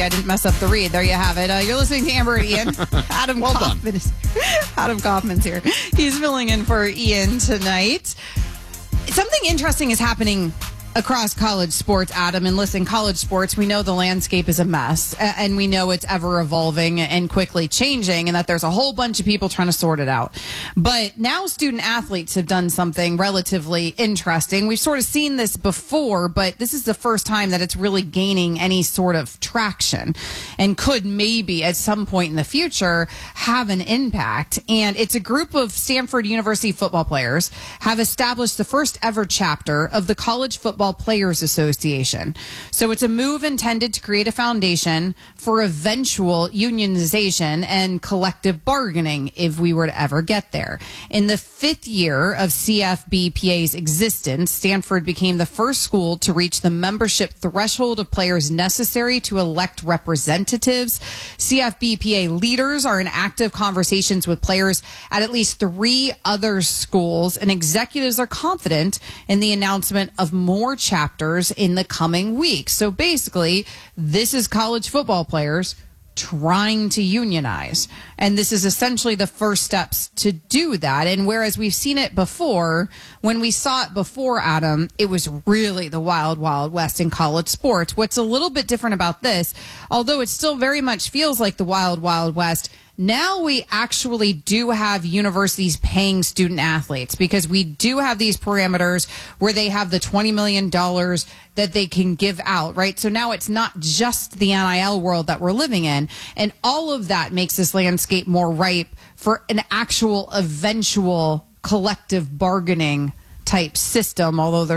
I didn't mess up the read. There you have it. You're listening to Amber and Ian. Adam Kaufman's here. He's filling in for Ian tonight. Something interesting is happening across college sports, Adam. And listen, college sports, we know the landscape is a mess, and we know it's ever evolving and quickly changing, and that there's a whole bunch of people trying to sort it out. But now student athletes have done something relatively interesting. We've sort of seen this before, but this is the first time that it's really gaining any sort of traction and could maybe at some point in the future have an impact. And it's a group of Stanford University football players have established the first ever chapter of the College Football Players Association. So it's a move intended to create a foundation for eventual unionization and collective bargaining if we were to ever get there. In the 5th year of CFBPA's existence, Stanford became the first school to reach the membership threshold of players necessary to elect representatives. CFBPA leaders are in active conversations with players at least 3 other schools, and executives are confident in the announcement of more chapters in the coming weeks. So basically, this is college football players trying to unionize. And this is essentially the first steps to do that. And whereas we've seen it before, when we saw it before, Adam, it was really the wild, wild west in college sports. What's a little bit different about this, although it still very much feels like the wild, wild west, now we actually do have universities paying student athletes, because we do have these parameters where they have the $20 million that they can give out, right? So now it's not just the NIL world that we're living in. And all of that makes this landscape more ripe for an actual eventual collective bargaining type system, although there's